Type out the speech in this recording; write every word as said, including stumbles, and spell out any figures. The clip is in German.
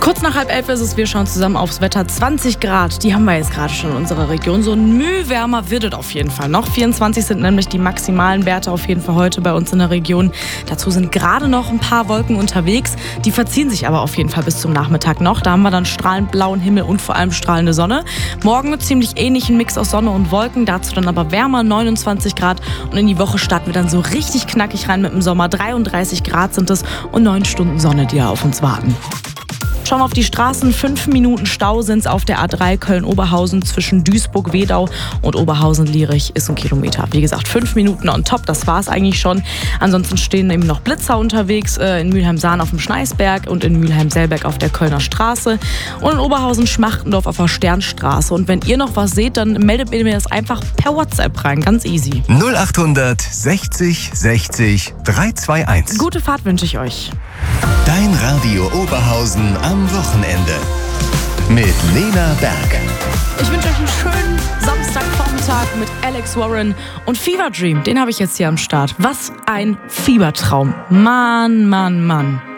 Kurz nach halb elf ist es, wir schauen zusammen aufs Wetter. zwanzig Grad, die haben wir jetzt gerade schon in unserer Region. So ein Mühe wärmer wird es auf jeden Fall noch. vierundzwanzig sind nämlich die maximalen Werte auf jeden Fall heute bei uns in der Region. Dazu sind gerade noch ein paar Wolken unterwegs. Die verziehen sich aber auf jeden Fall bis zum Nachmittag noch. Da haben wir dann strahlend blauen Himmel und vor allem strahlende Sonne. Morgen mit ziemlich ähnlichen Mix aus Sonne und Wolken. Dazu dann aber wärmer, neunundzwanzig Grad. Und in die Woche starten wir dann so richtig knackig rein mit dem Sommer. dreiunddreißig Grad sind es und neun Stunden Sonne, die da auf uns warten. Schauen wir auf die Straßen. Fünf Minuten Stau sind es auf der A drei Köln-Oberhausen zwischen Duisburg-Wedau und Oberhausen-Lierich ist ein Kilometer. Wie gesagt, fünf Minuten on top, das war es eigentlich schon. Ansonsten stehen eben noch Blitzer unterwegs äh, in Mülheim-Sahn auf dem Schneisberg und in Mülheim-Selberg auf der Kölner Straße und in Oberhausen-Schmachtendorf auf der Sternstraße. Und wenn ihr noch was seht, dann meldet mir das einfach per WhatsApp rein, ganz easy. null achthundert sechzig sechzig dreihunderteinundzwanzig. Gute Fahrt wünsche ich euch. Dein Radio Oberhausen am Wochenende mit Lena Berg. Ich wünsche euch einen schönen Samstagvormittag mit Alex Warren und Fever Dream. Den habe ich jetzt hier am Start. Was ein Fiebertraum. Mann, Mann, Mann.